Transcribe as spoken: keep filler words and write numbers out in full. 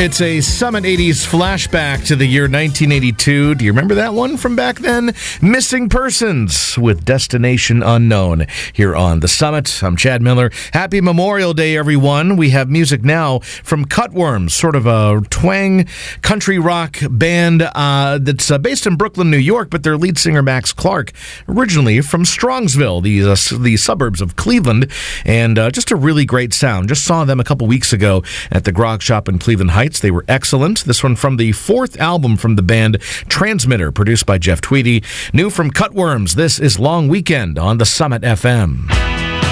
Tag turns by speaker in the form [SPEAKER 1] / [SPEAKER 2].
[SPEAKER 1] It's a Summit eighties flashback to the year nineteen eighty-two. Do you remember that one from back then? Missing Persons with Destination Unknown here on the Summit. I'm Chad Miller. Happy Memorial Day, everyone. We have music now from Cutworms, sort of a twang country rock band uh, that's uh, based in Brooklyn, New York, but their lead singer, Max Clark, originally from Strongsville, the, uh, the suburbs of Cleveland, and uh, just a really great sound. Just saw them a couple weeks ago at the Grog Shop in Cleveland Heights. They were excellent. This one from the fourth album from the band, Transmitter, produced by Jeff Tweedy. New from Cutworms, this is Long Weekend on the Summit F M.